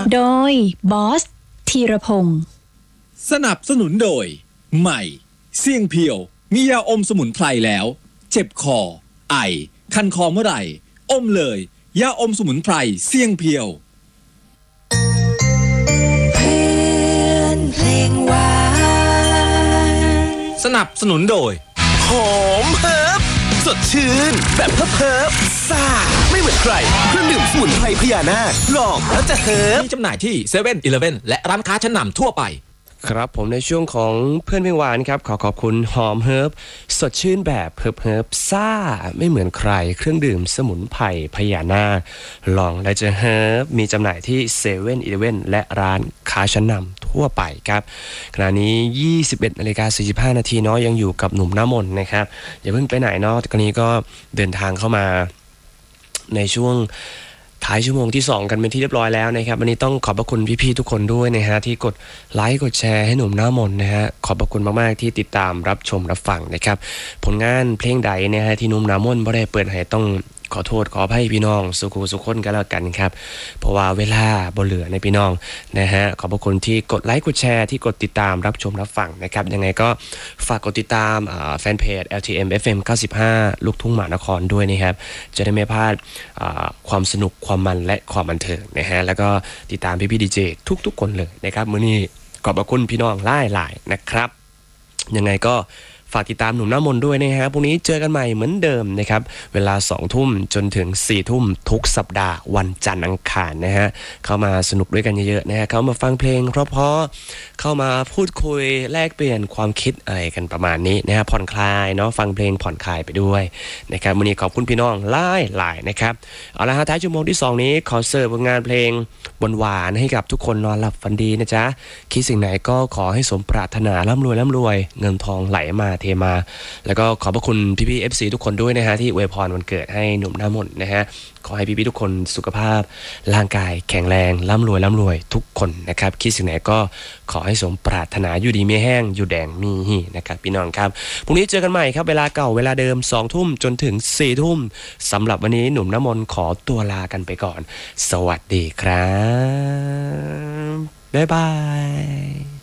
โดยบอสธีรพงศ์สนับสนุนโดยใหม่เสี่ยงเพียวมียาอมสมุนไพรแล้วเจ็บคอไอคันคอเมื่อไหร่อมเลยยาอมสมุนไพรเสี่ยงเพียวเพลงหวานสนับสนุนโดยหอมเฮิร์บสดชื่นแบบเฮิร์บซ่าไม่เหมือนใครเครื่องดื่มสมุนไพรพญานาคลองแล้วจะเฮิร์บมีจำหน่ายที่เซเว่นอีเลฟเว่นและร้านค้าชั้นนำทั่วไปครับผมในช่วงของเพื่อนเพลงหวานครับขอบคุณหอมเฮิร์บสดชื่นแบบเฮิร์บซ่าไม่เหมือนใครเครื่องดื่มสมุนไพรพญานาคลองและจะเฮิร์บมีจำหน่ายที่เซเว่นอีเลฟเว่นและร้านค้าชั้นนำทั่วไปครับขณะนี้ 21:45 นาทีเนาะยังอยู่กับหนุ่มน้ำมนต์นะครับอย่าเพิ่งไปไหนเนาะตอนนี้ก็เดินทางเข้ามาในช่วงท้ายชั่วโมงที่2กันเป็นที่เรียบร้อยแล้วนะครับวันนี้ต้องขอบพระคุณพี่ๆทุกคนด้วยนะฮะที่กดไลค์กดแชร์ให้หนุ่มหน้ามนนะฮะขอบพระคุณมากๆที่ติดตามรับชมรับฟังนะครับผลงานเพลงใดนะฮะที่หนุ่มหน้ามนบ่ได้เปิดให้ต้องขอโทษขออภัยพี่น้องสุขคนกันแล้วกันครับเพราะว่าเวลาบ่เหลือในพี่น้องนะฮะขอบพระคุณที่กดไลค์กดแชร์ที่กดติดตามรับชมรับฟังนะครับยังไงก็ฝากกดติดตามแฟนเพจ LTM FM 95ลูกทุ่งมหานครด้วยนะครับจะได้ไม่พลาดความสนุกความมันและความบันเทิงนะฮะแล้วก็ติดตามพี่ดีเจทุกคนเลยนะครับมื้อนี้ขอบพระคุณพี่น้องหลายๆนะครับยังไงก็ฝากติดตามหนุ่มหน้ามนด้วยนะฮะพรุ่งนี้เจอกันใหม่เหมือนเดิมนะครับเวลา 20:00 นจนถึง 4:00 นทุกสัปดาห์วันจันทร์อังคารนะฮะเข้ามาสนุกด้วยกันเยอะๆนะฮะเข้ามาฟังเพลงเพราะๆเข้ามาพูดคุยแลกเปลี่ยนความคิดอะไรกันประมาณนี้นะฮะผ่อนคลายเนาะฟังเพลงผ่อนคลายไปด้วยนะครับวันนี้ขอบคุณพี่น้องหลายๆนะครับเอาละฮะท้ายชั่วโมงที่2นี้ขอเสิร์ฟผลงานเพลงหวานๆให้กับทุกคนนอนหลับฝันดีนะจ๊ะคิดสิ่งไหนก็ขอให้สมปรารถนาร่ำรวยเงินทองไหลมาเทมาแล้วก็ขอบพระคุณพี่ๆ FC ทุกคนด้วยนะฮะที่อวยพรวันเกิดให้หนุ่มหน้ามนต์นะฮะขอให้พี่ๆทุกคนสุขภาพร่างกายแข็งแรงร่ำรวยทุกคนนะครับคิดสิ่งไหนก็ขอให้สมปรารถนาอยู่ดีมีแห้งอยู่แดงมีหีนะครับพี่น้องครับพรุ่งนี้เจอกันใหม่ครับเวลาเก่าเวลาเดิม 20:00 นจนถึง 4:00 นสำหรับวันนี้หนุ่มหน้ามนต์ขอตัวลากันไปก่อนสวัสดีครับบ๊ายบาย